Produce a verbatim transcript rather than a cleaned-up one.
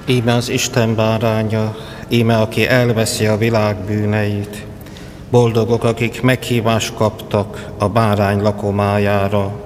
Íme az Isten báránya, íme aki elveszi a világ bűneit. Boldogok, akik meghívást kaptak a bárány lakomájára.